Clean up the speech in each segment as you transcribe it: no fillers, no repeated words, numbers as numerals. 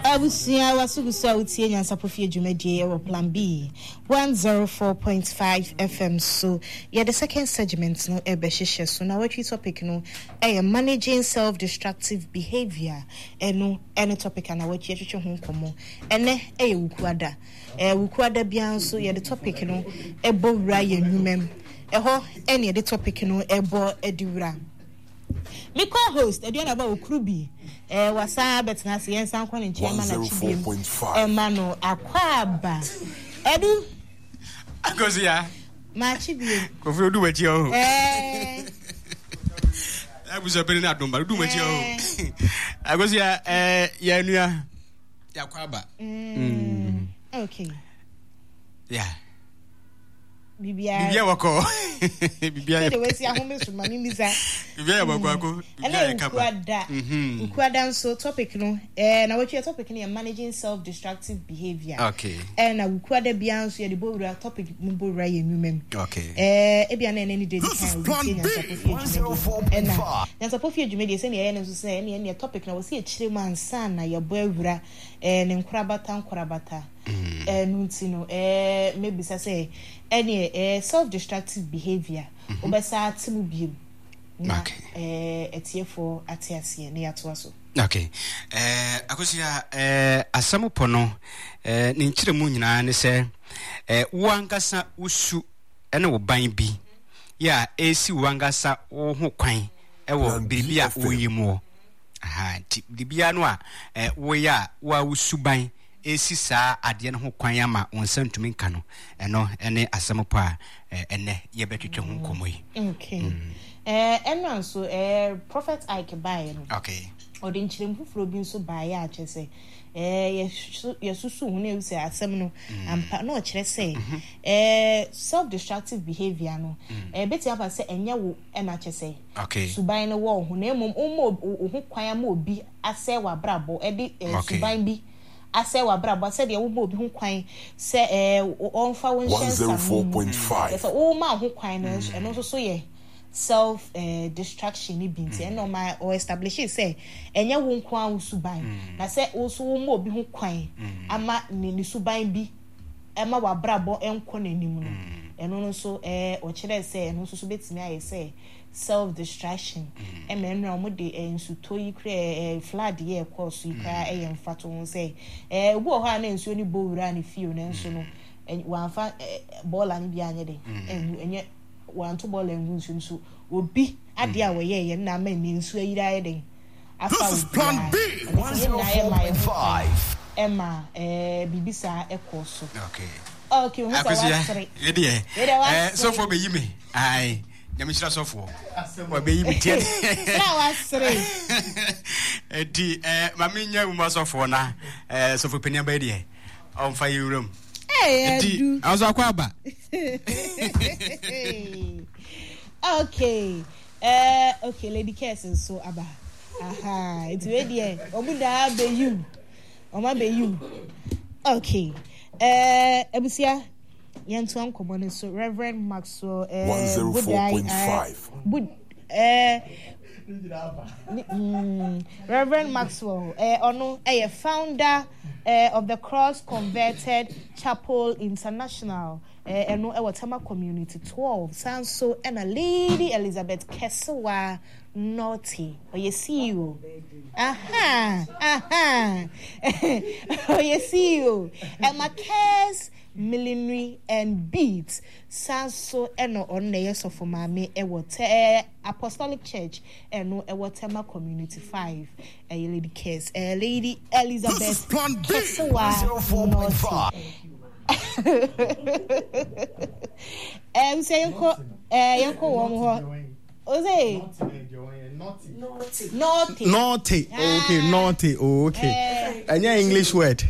Abusia wasugusa utie nyansapofie dwumadie e Plan B 104.5 FM. So yeah, the second segment no ebehihye so na what topic no managing self-destructive behavior eno any topic na what yetwetwe ho nkomo ene wukuada wukuada bia nso yeah the topic no ebo wura ye nwumem eho ene the topic no ebo ediwura. Me co-host Eduana ba Okrubi wasa betina se yensan kwa ne chiema na chibiem ma no akwaba edu akozia ma chibiem kofi odu machi o abuso pere na domba odu machi o akozia ya nua yakwaba okay yeah Bibia wako Bibia the way see ahome so mami misa Bibia wako ako Bibia kapa ukwada so topic no na what your topic no managing self-destructive behavior okay na ukwada bia nso ye the bowura topic mbowura ye nwumem okay ebia na any day time na sapofie dwumedie se na ye nso se na topic na wose echire man san na ye bowura ne nkorabata nuntino maybe say any self-destructive behavior obesa atimu biem na etiefo atiasie ne yato aso. Okay akosia asamupo no ne nkyeremu nyina ne se wankasa usu ene wo ban bi ya esi wankasa wo ho kwan wo bibia oyimu aha ti bibia no a wo ya wa usu ban esi saa ade no ho kwan ama wonsantumi nka no eno ene asamupo a ene ye betwetwe ho nkomoi. Okay eno so Prophet Ike bae no okay odi nkyerem fufuro bi nso bae a kyese yesusu hu na use asem no ampa na o kyere se self-destructive behavior no beti apa se enye wo na kyese okay suban no wo hu na emom ho kwan ama obi ase wa brabo edi suban bi ase wa brabo se de wo obi ho kwan se onfa won shensa 104.5 so o ma ho kwan no eno so ye self destruction ni binti and normal or establish say enye wo nko an suban na say wo so wo obi ho kwan ama ni suban bi ema wa brabo enko nanim no eno no so o kire say eno so betimi aye say self destruction enra mo de ensuto yi kre flood ye course yi kra mfato won say obi o ha na ensuo ni bowura ni fio na enso no wa fa ball ani bi anye de enye want to ball and win so obi ade a we ye na ma ni nsu ayira ye den afa this is Plan B 104.5 Emma bibisa ekoso okay we say so for be yime ai nyamishira so for wa be yime tie na wasre edi mama nya mu so for na so for penia ba die on fa yurum edi azo akwaba okay okay lady Kirsten so aba aha it's ready omuda be you oma be you okay ebusia yentu ankomo ne so Reverend Maxwell 104.5 Reverend Maxwell ono founder of the Cross Converted Chapel International eno Watama Community 12 Sanso and a Lady Elizabeth Kesewa Naughty you see you aha you see you and my case millinery and beads Sanso eno on the yes of mame Apostolic Church eno Watama Community 5 Lady Kes Lady Elizabeth Kesewa 104.5 say yanko wo ho Ose naughty okay naughty okay any English word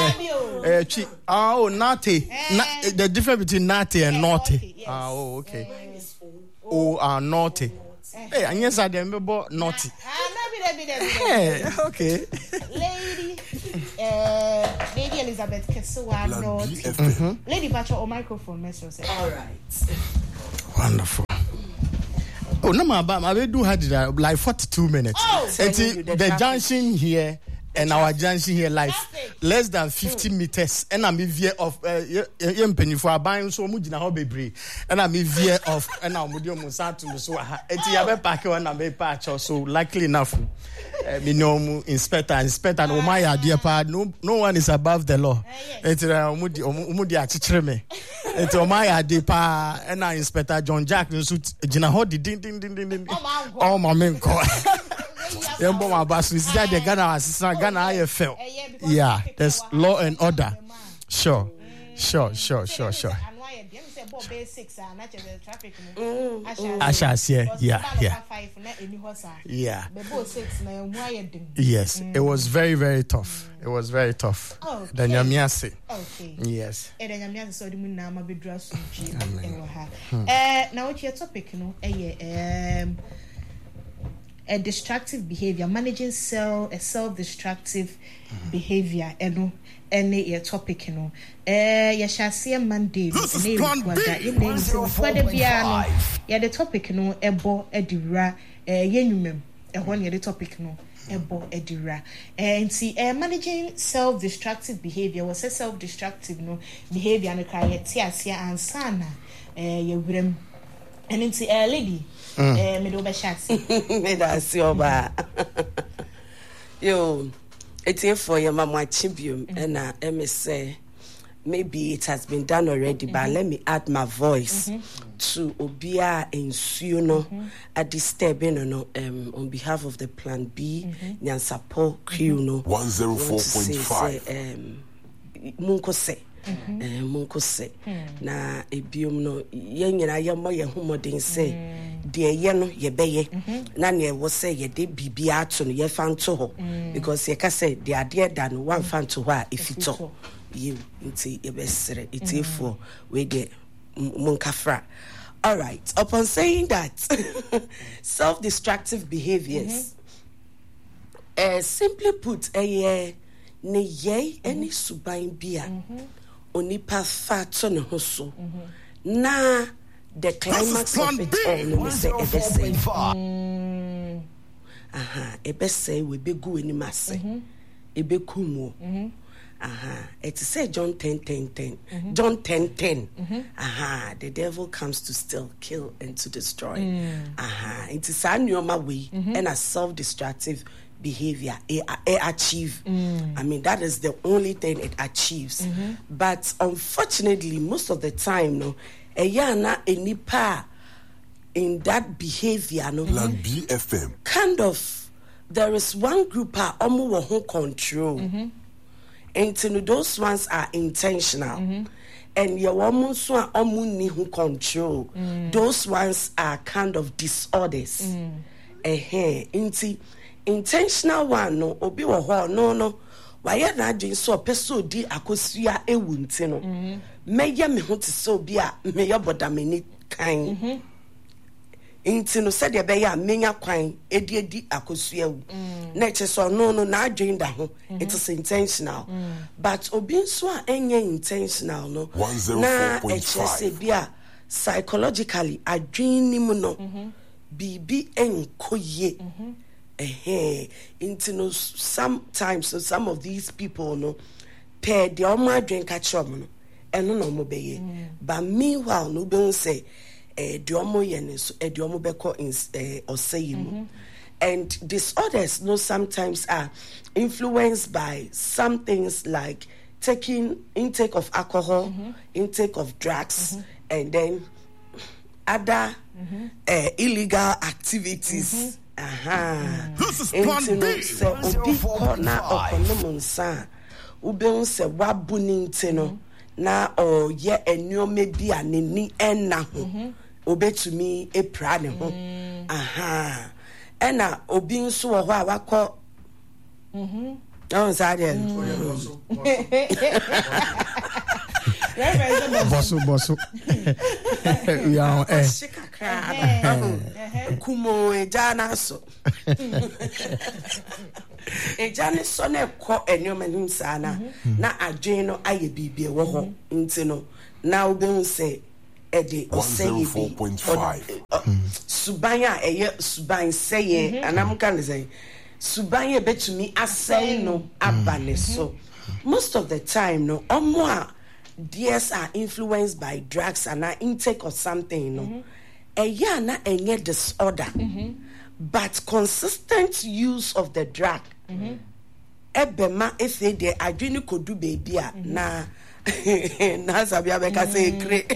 naughty the difference between naughty and naughty yes. Okay naughty hey anyesa dem be naughty okay Lady Elizabeth Kesewa Naughty Lady Pacho o microphone message all right wonderful. Oh, no, I do had like 42 minutes. Oh, the junction here and our junction here like less than 50 meters. And I'm veer off. Penny for a buying so much in a hobby breed. And I'm veer off. And I'm with you, Monsanto. So it's a pack and I'm a patch or so. Likely enough, me know inspector. No my idea part. No one is above the law. It's Mudia Chitreme. It's my idea part. And I inspector John Jack. Jina Hodi ding. Oh my man. My boss is that the Ghana assistant Ghana IFL. Yeah, there's law and order. Sure. Ashas, yeah. Yes, it was very, very tough. Then Yamiase. Okay. Yes. Now what's your topic, a destructive behavior, managing self-destructive behavior, any your topic, you shall see a Monday. The topic, ebo edira, yenumem, one the topic, ebo edira. And see, managing self-destructive behavior was a self-destructive behavior, and a tia and sana, and it's a lady. Me do be shatsi. Me da si oba. Yo, it's here for your mama champion, and me say maybe it has been done already, but let me add my voice to Obia and Suno at disturbing on behalf of the Plan B Nyansapo crew 104.5 Munko se. Munko se na ebiom no ye nyina ye mo ye homodin se de ye no ye beye na ne wo se ye de bibia ato no ye fan to ho because ye ka say de ade da no wan fan to ho a efito you nti ye besere itifo we de munkafra. All right, upon saying that self-destructive behaviors simply put ne ye any subain bia onipa fato ne ho so na the climax of it all no say ebese we be go ani mase ebe kumu it say John 10:10 John 10:10 the devil comes to steal, kill and to destroy it is anyoma way and a self-destructive behavior achieve. I mean, that is the only thing it achieves. But unfortunately, most of the time, no, yana enipa in that behavior, no, Plan B FM. Kind of, there is one group omu who control, and those ones are intentional. And your woman so omu ni who control. Those ones are kind of disorders. Intentional one no obi wo ho no why na adwen so peso di akosua ewu nti no meye me ho te so obi a meye bodamani kan nti no said be ya menya kwan edi akosua ewu na eche so no na adwen da ho it is intentional but obi so a enye intentional no na eche se bia psychologically adwen ni mu no bibi enkoye into sometimes some of these people no pair the alma drink at chum and no more be but meanwhile no be say diomo yenis diomo beko in or say and disorders no sometimes are influenced by some things like intake of alcohol, intake of drugs, and then other illegal activities. This is Plan B. Na o ye enyo mebi aneni enna ho obetumi epra ne ho ena obi nso wo ho a wakọ Bosso. Kumo ejana so. Ejane so na ekọ enyomanim sana na adwen no aye bibie wo ho nti no na obi se ede oseye 104.5 subanya eye suban seye anam kan say suban ebetumi asɛn no aba ne so. Most of the time no omo dears are influenced by drugs and intake or something no. Eya na enye disorder. But consistent use of the drug. Ebema efe de adwene kodu baby a na na sabia beka say kre.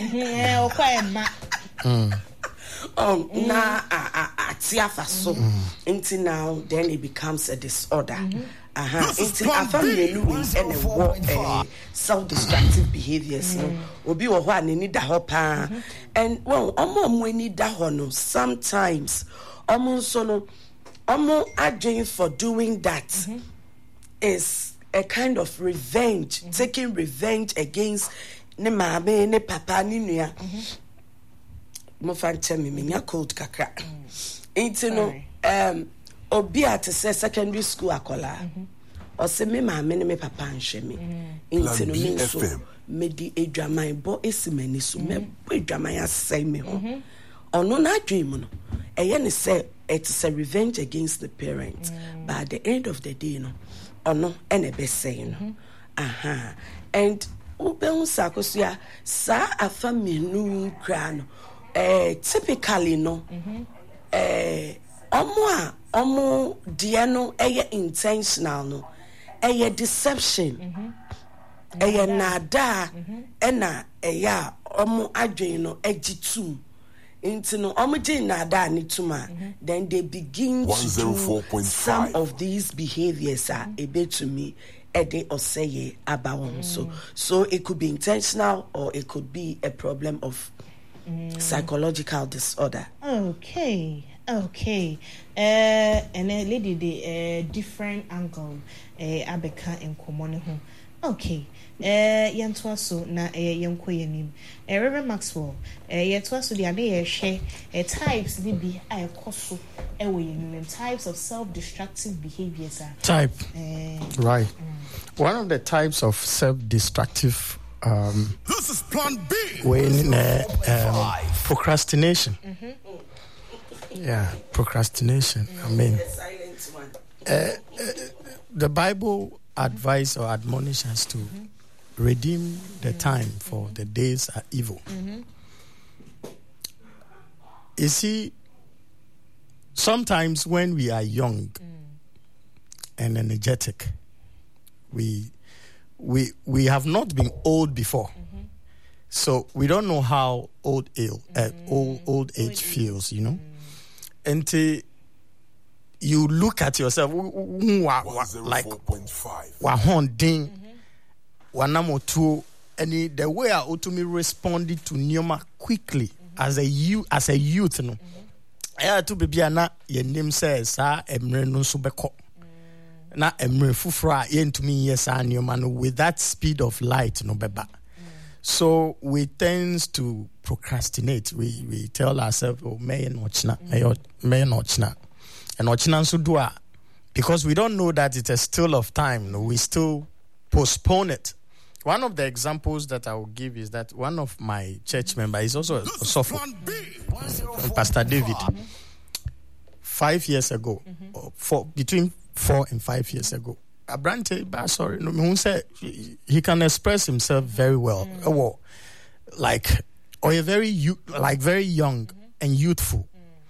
Na atiafa so. Until now then it becomes a disorder. Until after and self-destructive behaviors. Obi wo ho ani da ho pa. And well, omo ni da ho no sometimes omo adjing for doing that is a kind of revenge, taking revenge against ne mama, ne papa, ni nua. Mo fan tell me nya cold kakra. Into no obi at secondary school akola. O se me mama ne me papa nhwe me. Into no me so me di edwaman bo esimani so me edwaman asai me ho. Ono na dream no. Eye say it's a revenge against the parents. But at the end of the day no ono ene be say no. And ubehun sakosia sa afaminu kra no typically no omo dia no eye intentional no eye deception eye nada ena eya omo adwen no egitum into no omujin nada ni tuma then they begin to do some of these behaviors are a bit to me ede oseye about so it could be intentional or it could be a problem of psychological disorder. Okay. And a lady the different angle abeka in common home. Okay. Yantwaso na yanko yanim. Reverend Maxwell, yantwaso the ade share types ni bi ayekoso ewe types of self-destructive behaviors are. Type. Right. One of the types of self-destructive this is plan B. When procrastination. Yeah, procrastination. I mean, the Bible advise or admonish us to redeem the time, for the days are evil. You see, sometimes when we are young and energetic, we have not been old before, so we don't know how old age feels, you know. Until you look at yourself, like wahonding, wanamotu, and the way I ultimately responded to Nyoma quickly as a youth, no. I had to be ana your name says emre no subeko. Na emre fufra yen to me yes Nyoma with that speed of light no beba. So we tend to procrastinate. We tell ourselves, oh, may not chna. And ochina so do because we don't know that it's a still of time. No, we still postpone it. One of the examples that I will give is that one of my church members is also a sophomore, Pastor David. 5 years ago, between 4 and 5 years ago, Abrante, sorry, no, who said he can express himself very well. Like, or a very young and youthful.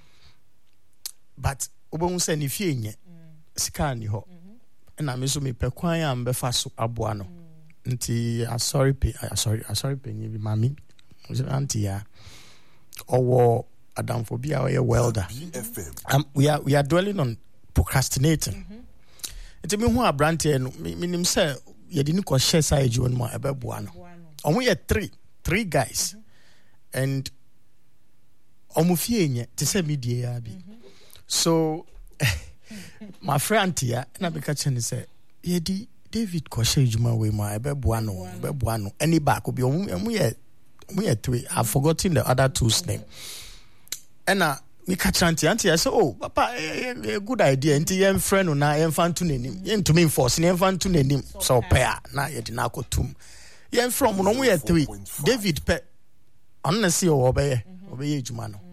But Obon said if you scan you and I'm so me pequia and befaso abuano. Nti sorry pay you mami. Auntie or Adamphobia or a welder. We are dwelling on procrastinating. It's me who are brandy and meaning say you didn't call share side you and my abebuano. And we had three guys and omufie to say media abi. So my friend here and I be catching and say yedi David Koshe Juma we my bebuano any back will be and we had three. I've forgotten the other two's name. And we catch auntie. I said, oh, papa, a good idea. Auntie, your friend na your fan to name. Yen to me force, your fan to name. So pair na yet na ko tum. Yen from no we had three. David pe. Honestly, obey Jumano.